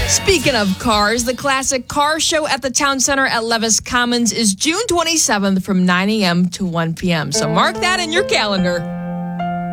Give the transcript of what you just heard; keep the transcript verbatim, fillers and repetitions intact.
Speaking of cars, the classic car show at the Town Center at Levis Commons is June twenty-seventh from nine a.m. to one p.m. So mark that in your calendar.